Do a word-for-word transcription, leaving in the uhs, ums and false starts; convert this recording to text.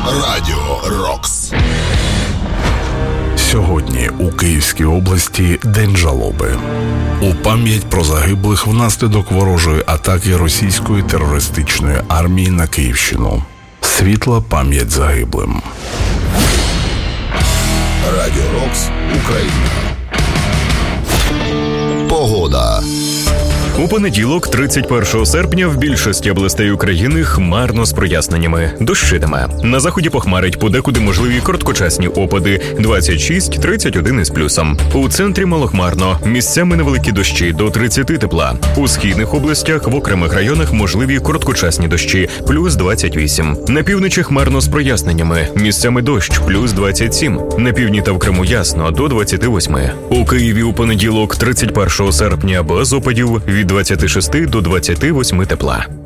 Радіо Рокс. Сьогодні у Київській області День жалоби. У пам'ять про загиблих внаслідок ворожої атаки російської терористичної армії на Київщину. Світла пам'ять загиблим. Радіо Рокс, Україна. Погода. У понеділок, тридцять першого серпня, в більшості областей України хмарно з проясненнями. Дощитиме. На заході похмарить, подекуди можливі короткочасні опади. двадцять шість - тридцять один із плюсом. У центрі малохмарно. Місцями невеликі дощі до тридцяти тепла. У східних областях в окремих районах можливі короткочасні дощі. Плюс двадцять вісім. На півночі хмарно з проясненнями. Місцями дощ. Плюс двадцять сім. На півдні та в Криму ясно. До двадцяти восьми. У Києві у понеділок, тридцять першого серпня, без опадів. Від двадцяти шести до двадцяти восьми тепла.